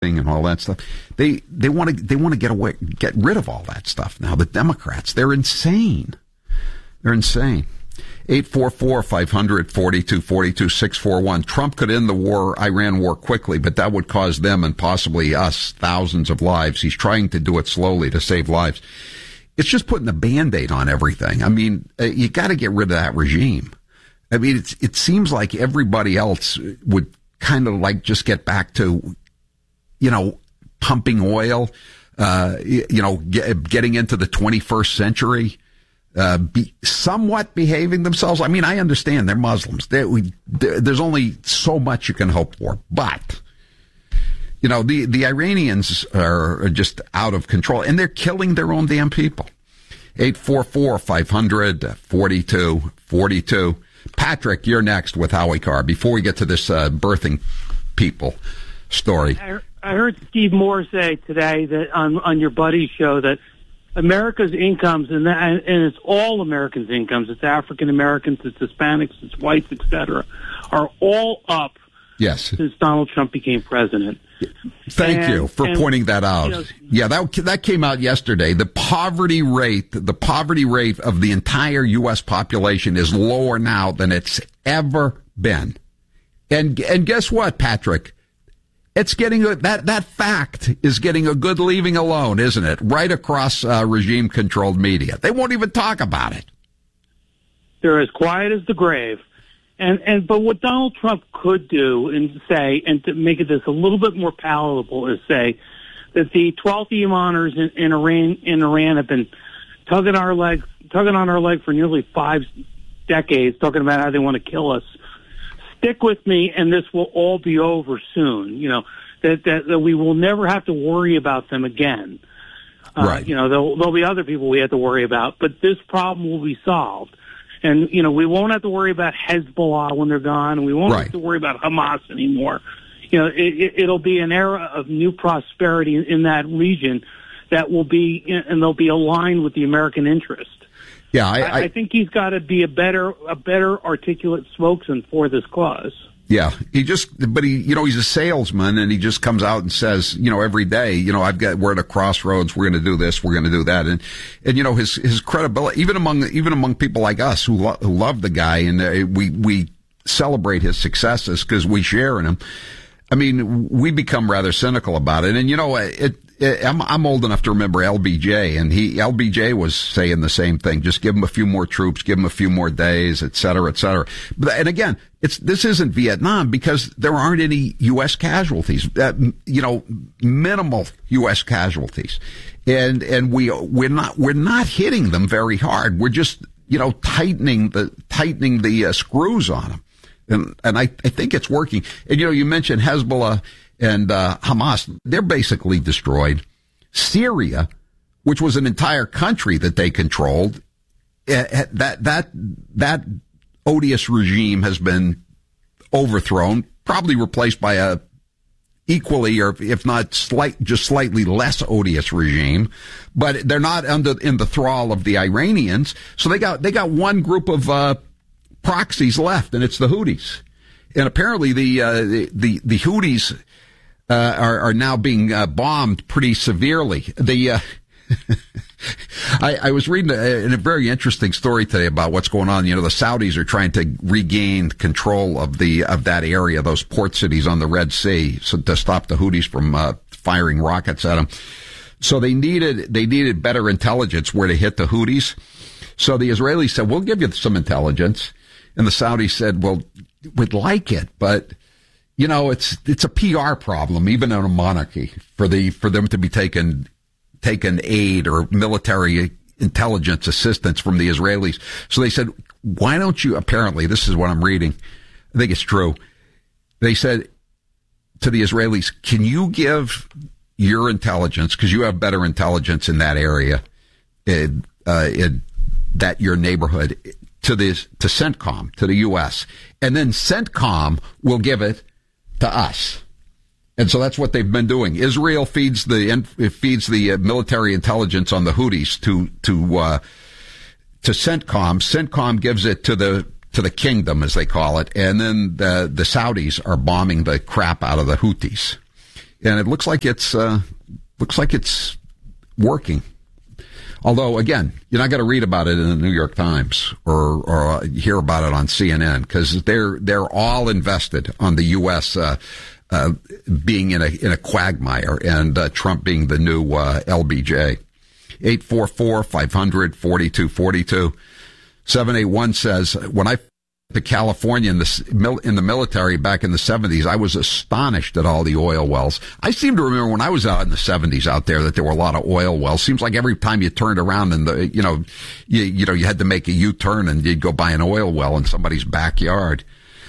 and all that stuff. They want to get rid of all that stuff now. The Democrats, they're insane. They're insane. 844-500-4242, 641. Trump could end the Iran war quickly, but that would cause them and possibly us thousands of lives. He's trying to do it slowly to save lives. It's just putting a Band-Aid on everything. I mean, you got to get rid of that regime. I mean, it seems like everybody else would kind of like just get back to, pumping oil, getting into the 21st century. Somewhat behaving themselves. I mean, I understand they're Muslims. There's only so much you can hope for. But, the Iranians are just out of control, and they're killing their own damn people. 844-500-4242. Patrick, you're next with Howie Carr. Before we get to this birthing people story. I heard Steve Moore say today that on your buddy's show that America's incomes, and it's all Americans' incomes, it's African Americans, it's Hispanics, it's whites, etc., are all up since Donald Trump became president. Thank you for pointing that out. That came out yesterday. The poverty rate of the entire U.S. population is lower now than it's ever been. And guess what, Patrick? It's getting that fact is getting a good leaving alone, isn't it? Right across regime-controlled media. They won't even talk about it. They're as quiet as the grave. But what Donald Trump could do and say, and to make this a little bit more palatable, is say that the 12th Imaners in Iran have been tugging on our leg for nearly 5 decades, talking about how they want to kill us. Stick with me, and this will all be over soon. That we will never have to worry about them again. Right. There'll be other people we have to worry about, but this problem will be solved. And, we won't have to worry about Hezbollah when they're gone, and we won't have to worry about Hamas anymore. It'll be an era of new prosperity in that region that will be, and they'll be aligned with the American interest. Yeah, I think he's got to be a better articulate spokesman for this cause. Yeah, he's a salesman, and he just comes out and says, every day, we're at a crossroads. We're going to do this. We're going to do that. And his credibility, even among people like us who love the guy, and we celebrate his successes because we share in him. I mean, we become rather cynical about it. And, I'm old enough to remember LBJ, and LBJ was saying the same thing. Just give him a few more troops, give him a few more days, et cetera, et cetera. And again, this isn't Vietnam because there aren't any U.S. casualties, minimal U.S. casualties. And we're not hitting them very hard. We're just, tightening the screws on them. And I think it's working. And, you mentioned Hezbollah and Hamas. They're basically destroyed. Syria, which was an entire country that they controlled, that odious regime has been overthrown, probably replaced by a equally, or if not slightly less odious regime. But they're not in the thrall of the Iranians. So they got one group of proxies left, and it's the Houthis. And apparently the Houthis are now being bombed pretty severely. I was reading a very interesting story today about what's going on. The Saudis are trying to regain control of that area, those port cities on the Red Sea, so to stop the Houthis from firing rockets at them. So they needed better intelligence where to hit the Houthis. So the Israelis said, "We'll give you some intelligence," and the Saudis said, "Well, we'd like it, but." It's a PR problem, even in a monarchy, for them to be taking aid or military intelligence assistance from the Israelis. So they said, why don't you, apparently, this is what I'm reading, I think it's true. They said to the Israelis, can you give your intelligence, because you have better intelligence in that area, in that your neighborhood, to CENTCOM, to the U.S., and then CENTCOM will give it to us. And so that's what they've been doing. Israel feeds the military intelligence on the Houthis to CENTCOM. CENTCOM gives it to the kingdom, as they call it, and then the Saudis are bombing the crap out of the Houthis. and it looks like it's working. Although, again, you're not going to read about it in the New York Times or hear about it on CNN because they're all invested on the U.S. Being in a quagmire and Trump being the new LBJ. 844-500-4242. 781 says, when I to California in the military back in the 70s, I was astonished at all the oil wells. I seem to remember when I was out in the 70s out there that there were a lot of oil wells. Seems like every time you turned around and you had to make a U-turn and you'd go by an oil well in somebody's backyard.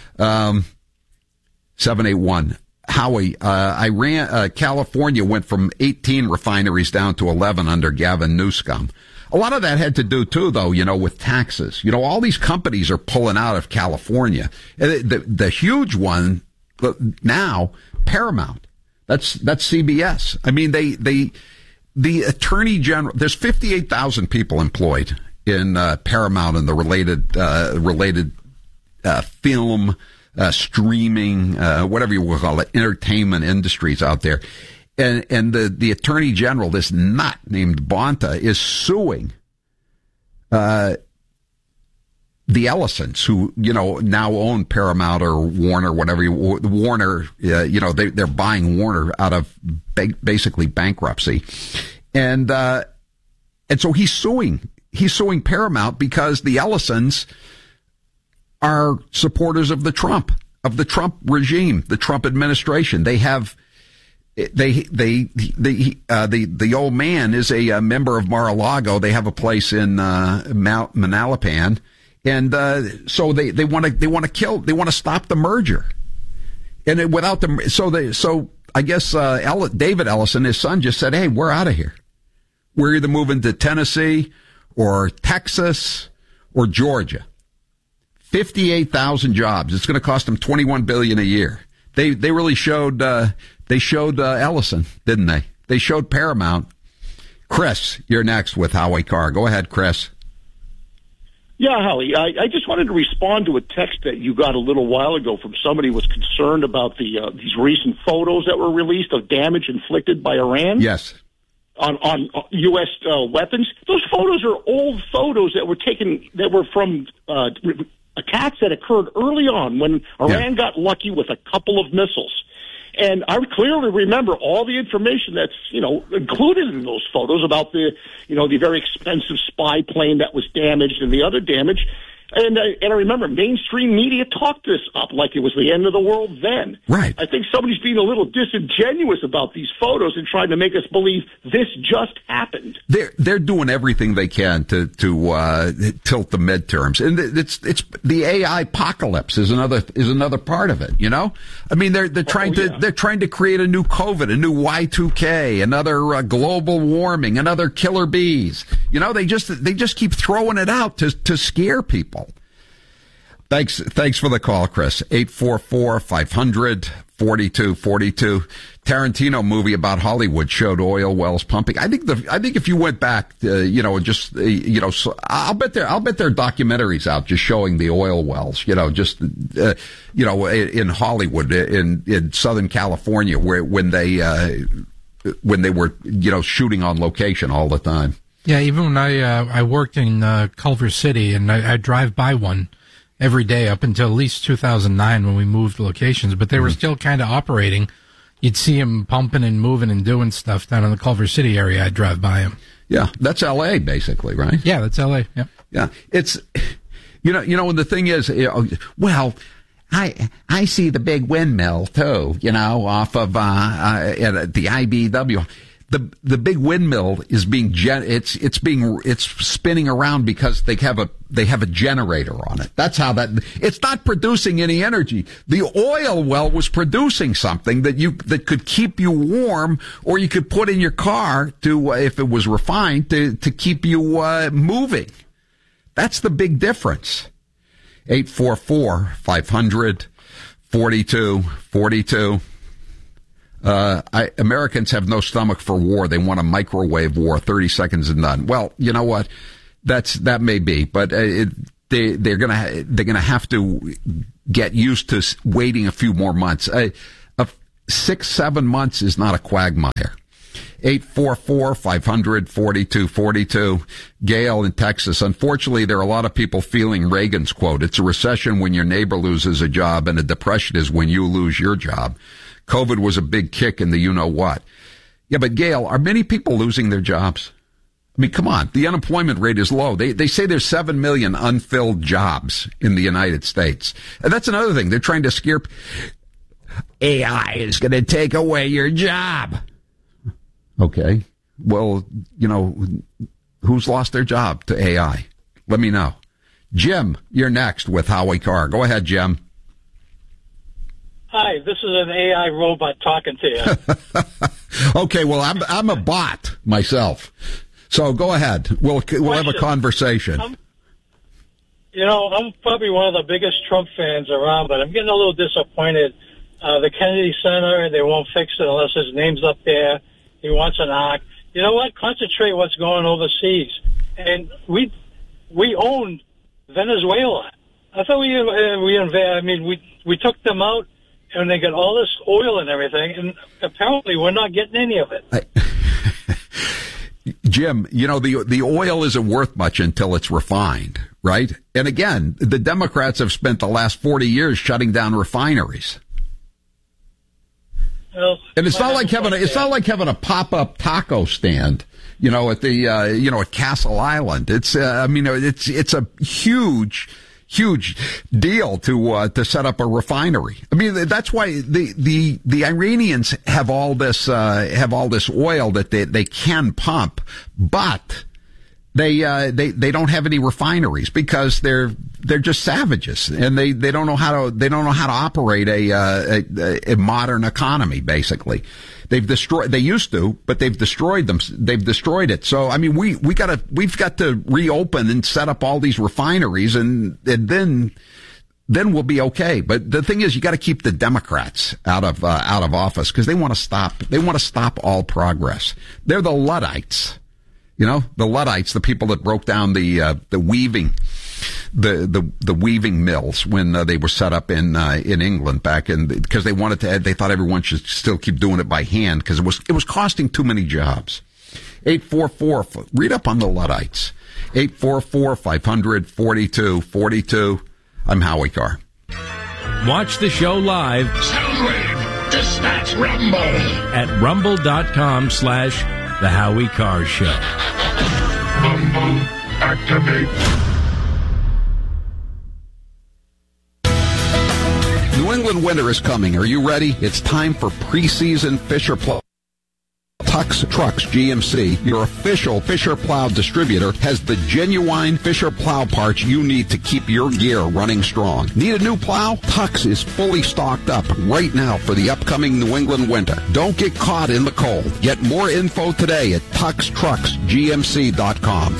781. Howie, California went from 18 refineries down to 11 under Gavin Newsom. A lot of that had to do, too, though, with taxes. All these companies are pulling out of California. The huge one now, Paramount. That's CBS. I mean, the Attorney General, there's 58,000 people employed in Paramount and the related film, streaming, whatever you will call it, entertainment industries out there. And the Attorney General, this nut named Bonta, is suing the Ellisons, who now own Paramount or Warner, whatever Warner. They're buying Warner out of basically bankruptcy, and so he's suing Paramount because the Ellisons are supporters of the Trump regime, the Trump administration. They have. The old man is a member of Mar-a-Lago. They have a place in Manalapan, and so they want to stop the merger, and so I guess David Ellison, his son, just said, "Hey, we're out of here. We're either moving to Tennessee or Texas or Georgia." 58,000 jobs. It's going to cost them $21 billion a year. They really showed. They showed Ellison, didn't they? They showed Paramount. Chris, you're next with Howie Carr. Go ahead, Chris. Yeah, Howie, I just wanted to respond to a text that you got a little while ago from somebody who was concerned about these recent photos that were released of damage inflicted by Iran. Yes. On U.S. Weapons. Those photos are old photos that were taken, that were from attacks that occurred early on when Iran got lucky with a couple of missiles. And I clearly remember all the information that's, included in those photos about the very expensive spy plane that was damaged and the other damage. And I remember mainstream media talked this up like it was the end of the world then. Right. I think somebody's being a little disingenuous about these photos and trying to make us believe this just happened. They're doing everything they can to tilt the midterms, and it's the AI apocalypse is another part of it. I mean they're trying to create a new COVID, a new Y2K, another global warming, another killer bees. They just keep throwing it out to scare people. Thanks for the call, Chris. 844-500-4242. Tarantino movie about Hollywood showed oil wells pumping. I think if you went back, I'll bet there are documentaries out just showing the oil wells, in Hollywood, in Southern California, when they were, shooting on location all the time. Yeah, even when I worked in Culver City, and I drive by one every day up until at least 2009 when we moved locations, but they were still kind of operating. You'd see them pumping and moving and doing stuff down in the Culver City area. I'd drive by them. Yeah, that's L.A. basically, right? Yeah, that's L.A. Yeah, yeah. It's and the thing is, I see the big windmill too, off of at the IBW. The big windmill is it's spinning around because they have a generator on it. That's how it's not producing any energy. The oil well was producing something that could keep you warm, or you could put in your car to, if it was refined, to keep you moving. That's the big difference. 844-500-4242. Americans have no stomach for war. They want a microwave war, 30 seconds and done. Well, you know what? That may be, but they're gonna have to get used to waiting a few more months. 6-7 months is not a quagmire. 844-500-4242. Gail in Texas. Unfortunately, there are a lot of people feeling Reagan's quote. It's a recession when your neighbor loses a job, and a depression is when you lose your job. COVID was a big kick in the you-know-what. Yeah, but Gail, are many people losing their jobs? I mean, come on. The unemployment rate is low. They say there's 7 million unfilled jobs in the United States. And that's another thing. They're trying to scare. AI is going to take away your job. Okay. Well, who's lost their job to AI? Let me know. Jim, you're next with Howie Carr. Go ahead, Jim. Hi, this is an AI robot talking to you. Okay, well, I'm a bot myself. So go ahead. We'll have a conversation. I'm probably one of the biggest Trump fans around, but I'm getting a little disappointed. The Kennedy Center, they won't fix it unless his name's up there. He wants an arc. You know what? Concentrate what's going overseas. And we owned Venezuela. I thought we took them out, and they got all this oil and everything, and apparently we're not getting any of it. Jim, the oil isn't worth much until it's refined, right? And again, the Democrats have spent the last 40 years shutting down refineries. Well, and it's not like having a pop-up taco stand, at the at Castle Island. It's it's a huge deal to set up a refinery. I mean, that's why the Iranians have all this oil that they can pump, but they don't have any refineries because they're just savages, and they don't know how to operate a modern economy. Basically, they used to, but they've destroyed them. They've destroyed it. So I mean, we've got to reopen and set up all these refineries, and then we'll be okay. But the thing is, you got to keep the Democrats out of office because they want to stop all progress. They're the Luddites. The Luddites, the people that broke down the weaving mills when they were set up in England back because they thought everyone should still keep doing it by hand because it was costing too many jobs. 844, read up on the Luddites. 844-500-4242. I'm Howie Carr. Watch the show live. Soundwave, dispatch Rumble at rumble.com/The Howie Carr Show. Rumble, activate. New England winter is coming. Are you ready? It's time for preseason Fisher Plow. Tux Trucks GMC, your official Fisher Plow distributor, has the genuine Fisher Plow parts you need to keep your gear running strong. Need a new plow? Tux is fully stocked up right now for the upcoming New England winter. Don't get caught in the cold. Get more info today at TuxTrucksGMC.com.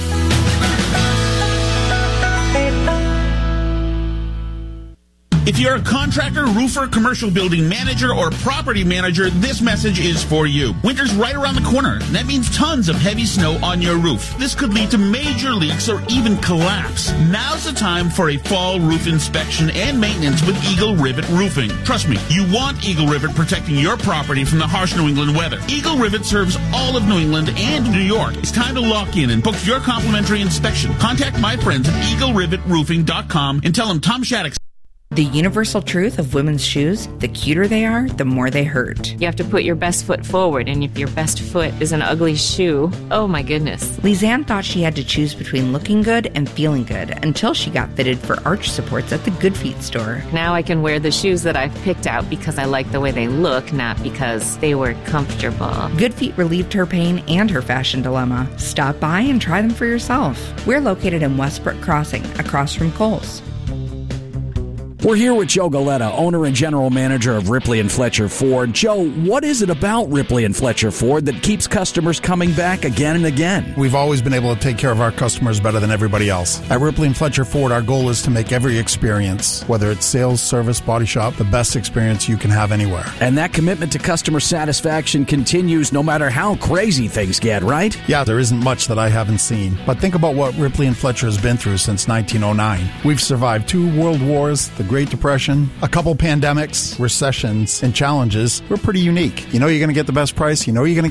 If you're a contractor, roofer, commercial building manager, or property manager, this message is for you. Winter's right around the corner, and that means tons of heavy snow on your roof. This could lead to major leaks or even collapse. Now's the time for a fall roof inspection and maintenance with Eagle Rivet Roofing. Trust me, you want Eagle Rivet protecting your property from the harsh New England weather. Eagle Rivet serves all of New England and New York. It's time to lock in and book your complimentary inspection. Contact my friends at EagleRivetRoofing.com and tell them Tom Shattuck. The universal truth of women's shoes, the cuter they are, the more they hurt. You have to put your best foot forward, and if your best foot is an ugly shoe, oh my goodness. Lisanne thought she had to choose between looking good and feeling good until she got fitted for arch supports at the Good Feet store. Now I can wear the shoes that I've picked out because I like the way they look, not because they were comfortable. Good Feet relieved her pain and her fashion dilemma. Stop by and try them for yourself. We're located in Westbrook Crossing, across from Kohl's. We're here with Joe Galetta, owner and general manager of Ripley and Fletcher Ford. Joe, what is it about Ripley and Fletcher Ford that keeps customers coming back again and again? We've always been able to take care of our customers better than everybody else. At Ripley and Fletcher Ford, our goal is to make every experience, whether it's sales, service, body shop, the best experience you can have anywhere. And that commitment to customer satisfaction continues no matter how crazy things get, right? Yeah, there isn't much that I haven't seen. But think about what Ripley and Fletcher has been through since 1909. We've survived 2 world wars, the Great Depression, a couple pandemics, recessions, and challenges, we're pretty unique. You know you're going to get the best price. You know you're going to